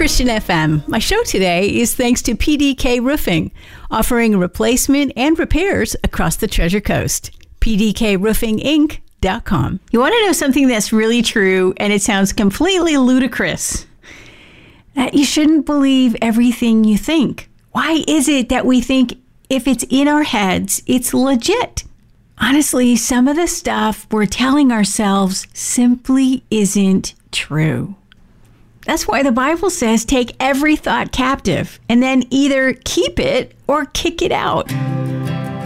Christian FM. My show today is thanks to PDK Roofing, offering replacement and repairs across the Treasure Coast. PDKRoofingInc.com. You want to know something that's really true, and it sounds completely ludicrous? That you shouldn't believe everything you think. Why is it that we think if it's in our heads, it's legit? Honestly, some of the stuff we're telling ourselves simply isn't true. That's why the Bible says take every thought captive and then either keep it or kick it out.